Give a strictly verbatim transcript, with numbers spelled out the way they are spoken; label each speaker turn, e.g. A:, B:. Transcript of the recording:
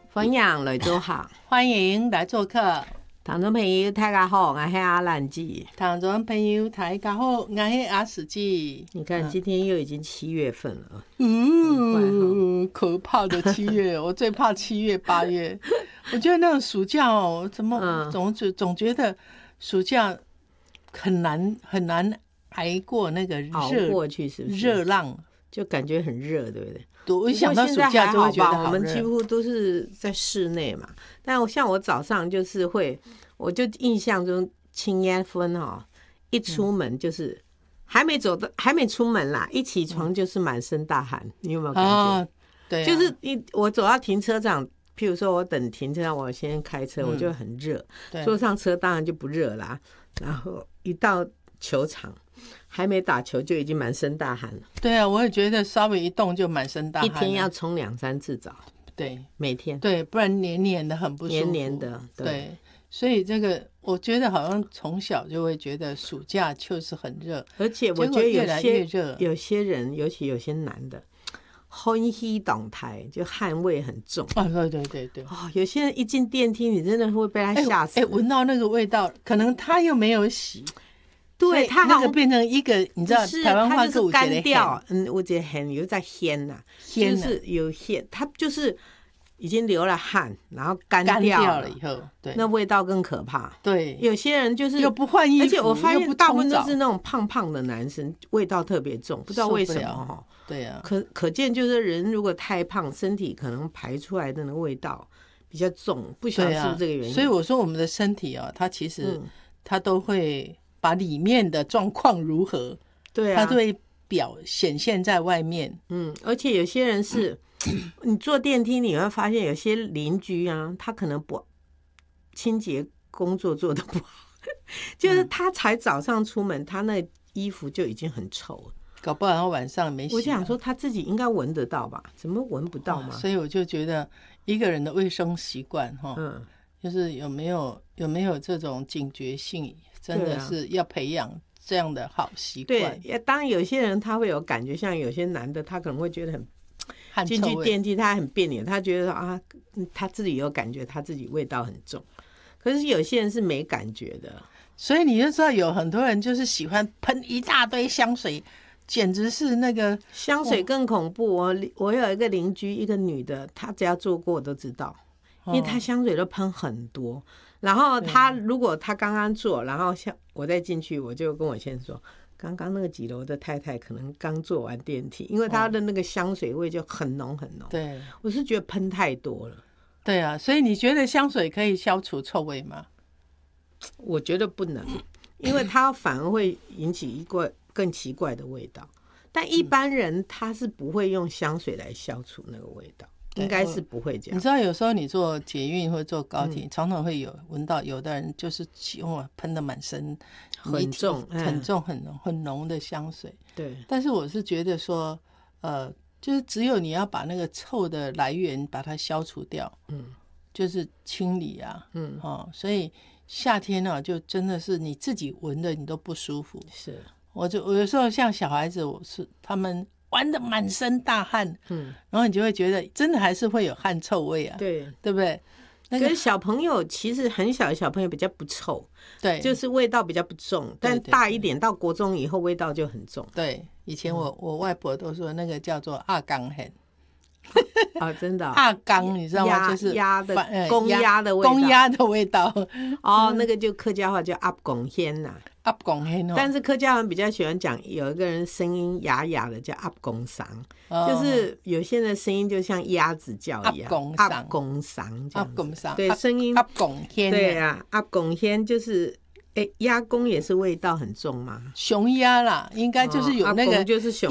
A: 分享来做好，
B: 欢迎来做客。
A: 听众朋友大家好，我是阿兰姐。
B: 听众朋友大家好，我是阿史记。
A: 你看，今天又已经七月份了，
B: 嗯，可怕的七月，我最怕七月八月。我觉得那种暑假哦，怎么、嗯、总总觉得暑假很难很难挨过那个热
A: 熬过去，是不是
B: 热浪？
A: 就感觉很热，对不对？
B: 我一想到暑假就会觉得好热。
A: 我们几乎都是在室内嘛，但我像我早上就是会，我就印象中清烟分哦，一出门就是还没走的，还没出门啦，一起床就是满身大汗，你有没有感觉？
B: 哦、对、啊，
A: 就是一我走到停车场，譬如说我等停车场，我先开车，我就很热，嗯、坐上车当然就不热啦，然后一到球场。还没打球就已经满身大汗了。
B: 对啊，我也觉得稍微一动就满身大汗。
A: 一天要冲两三次澡。
B: 对，
A: 每天。
B: 对，不然黏黏的很不舒服。
A: 黏黏的。对。
B: 对，所以这个我觉得好像从小就会觉得暑假就是很热，
A: 而且我觉得有些
B: 越来越热
A: 有些人，尤其有些男的，昏虚动态，就汗味很重。
B: 啊，对对对对。
A: 哦，有些人一进电梯，你真的会被他吓死。
B: 哎，闻到那个味道，可能他又没有洗。
A: 对，它
B: 那个变成一个，你知道台湾话
A: 是干掉，嗯，我觉得很有在鲜呐，就是有鲜，它就是已经流了汗，然后干掉
B: 了以后，对，
A: 那味道更可怕。
B: 对，
A: 有些人就是
B: 又不换衣服，
A: 而且我发现大部分都是那种胖胖的男生，味道特别重，不知道为什么哈。
B: 对啊，
A: 可可见就是人如果太胖，身体可能排出来的那个味道比较重，不晓得是不是这个原因。
B: 所以我说我们的身体啊，它其实它都会。把里面的状况如何，
A: 对啊，
B: 它都会表显现在外面。
A: 嗯，而且有些人是，你坐电梯你会发现有些邻居啊，他可能不清洁工作做得不好，就是他才早上出门，他那衣服就已经很臭了，
B: 搞不好晚上没洗。
A: 我想说他自己应该闻得到吧？怎么闻不到嘛？
B: 所以我就觉得一个人的卫生习惯哈，嗯，就是有没有有没有这种警觉性。真的是要培养这样的好习惯。
A: 对，当然有些人他会有感觉，像有些男的他可能会觉得很进去电梯他很别扭，他觉得啊他自己有感觉，他自己味道很重。可是有些人是没感觉的，
B: 所以你就知道有很多人就是喜欢喷一大堆香水，简直是那个
A: 香水更恐怖。我我有一个邻居，一个女的，她只要做过我都知道，因为她香水都喷很多。然后他如果他刚刚做，然后像我再进去，我就跟我先说，刚刚那个几楼的太太可能刚坐完电梯，因为他的那个香水味就很浓很浓。
B: 对，
A: 我是觉得喷太多了。
B: 对啊，所以你觉得香水可以消除臭味吗？
A: 我觉得不能，因为它反而会引起一个更奇怪的味道。但一般人他是不会用香水来消除那个味道。应该是不会这样。
B: 你知道有时候你坐捷运或坐高铁、嗯、常常会有闻到有的人就是用喷的满身
A: 很重
B: 很重很浓很浓的香水。
A: 对，
B: 但是我是觉得说呃，就是只有你要把那个臭的来源把它消除掉，嗯，就是清理啊，嗯、哦、所以夏天呢、啊、就真的是你自己闻的你都不舒服。
A: 是，我
B: 就我有时候像小孩子，我是他们玩得满身大汗，嗯，然后你就会觉得真的还是会有汗臭味啊，
A: 对，
B: 对不对？
A: 那个小朋友其实很小的小朋友比较不臭，
B: 对，
A: 就是味道比较不重，但大一点到国中以后味道就很重。
B: 对，以前我、嗯、我外婆都说那个叫做阿缸hen。
A: 哦，真的、哦，
B: 阿缸你知道吗？就是
A: 鸭的公鸭的味道，
B: 公鸭的味道。
A: 哦，那个就客家话叫阿公hen呐，
B: 阿公hen。
A: 但是客家人比较喜欢讲，有一个人声音哑哑的叫阿公桑，哦、就是有些人声音就像鸭子叫一样，阿公桑，阿公桑，对，声音
B: 阿公hen。
A: 对啊，阿公hen就是哎，鸭公也是味道很重嘛，
B: 雄鸭啦，应该就是有那个、哦、
A: 就是雄。